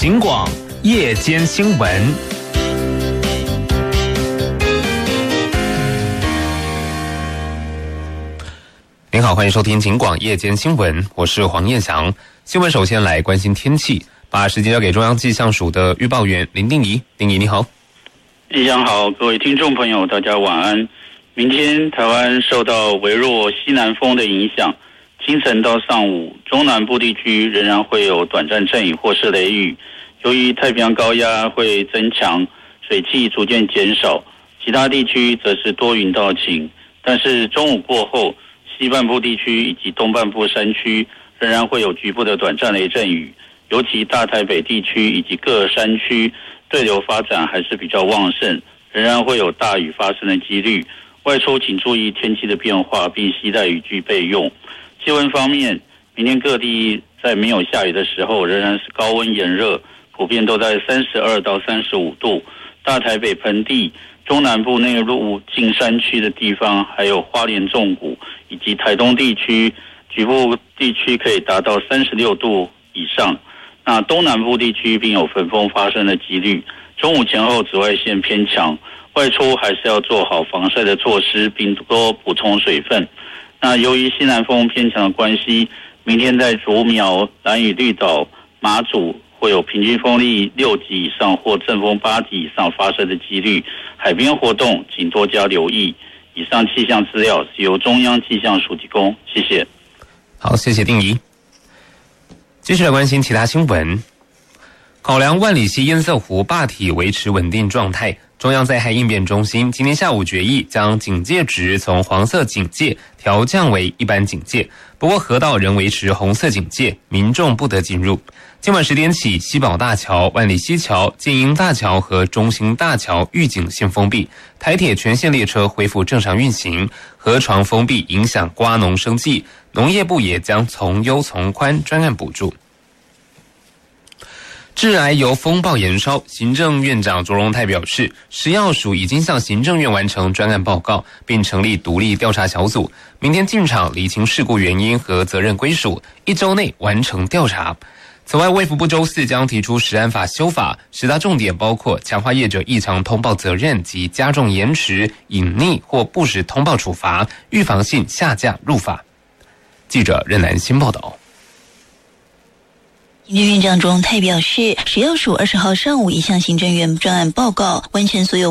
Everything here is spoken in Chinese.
警广夜间新闻。您好，欢迎收听警广夜间新闻，我是黄彦翔。新闻首先来关心天气，把时间交给中央气象署的预报员林定仪。定仪你好。 彦翔好，各位听众朋友大家晚安。明天台湾受到微弱西南风的影响，清晨到上午中南部地区仍然会有短暂阵雨或是雷雨。由于太平洋高压会增强，水汽逐渐减少，其他地区则是多云到晴。但是中午过后，西半部地区以及东半部山区仍然会有局部的短暂雷阵雨，尤其大台北地区以及各山区对流发展还是比较旺盛，仍然会有大雨发生的几率。外出请注意天气的变化，并携带雨具备用。气温方面，明天各地在没有下雨的时候仍然是高温炎热，普遍都在32到35度。大台北盆地、中南部内陆近山区的地方，还有花莲纵谷以及台东地区，局部地区可以达到36度以上。那东南部地区并有焚风发生的几率。中午前后紫外线偏强，外出还是要做好防晒的措施，并多补充水分。那由于西南风偏强的关系，明天在竹苗、兰屿、绿岛、马祖会有平均风力6级以上或阵风8级以上发生的几率，海边活动请多加留意。以上气象资料是由中央气象署提供，谢谢。 好，谢谢定仪。继续来关心其他新闻。考量万里溪堰塞湖坝体维持稳定状态，中央灾害应变中心今天下午决议将警戒值从黄色警戒调降为一般警戒，不过河道仍维持红色警戒，民众不得进入。今晚10点起，西宝大桥、万里溪桥、建英大桥和中兴大桥预警线封闭，台铁全线列车恢复正常运行，河床封闭影响瓜农生计，农业部也将从优从宽专案补助。致癌由风暴延烧，行政院长卓荣泰表示，食药署已经向行政院完成专案报告，并成立独立调查小组，明天进场厘清事故原因和责任归属，1周内完成调查。此外，卫福部周4将提出食安法修法，10大重点包括强化业者异常通报责任及加重延迟、隐匿或不实通报处罚，预防性下架入法。记者任南新报道。 行政院长卓荣泰表示，食药署20号上午已向行政院专案报告，完成所有